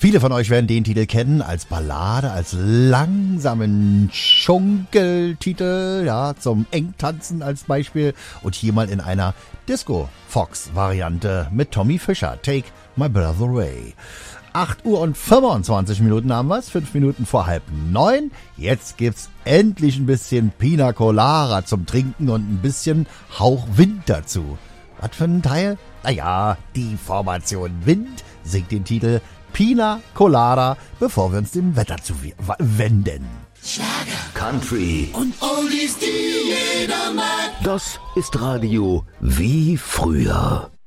Viele von euch werden den Titel kennen als Ballade, als langsamen Schunkeltitel, ja, zum Engtanzen als Beispiel. Und hier mal in einer Disco-Fox-Variante mit Tommy Fischer. Take My Breath Away. 8 Uhr und 25 Minuten haben wir's, 5 Minuten vor 8:30. Jetzt gibt's endlich ein bisschen Pina Colada zum Trinken und ein bisschen Hauch Wind dazu. Was für ein Teil? Naja, die Formation Wind singt den Titel Pina Colada, bevor wir uns dem Wetter zuwenden. Schlager, Country und Oldies, die jeder mag. Das ist Radio wie früher.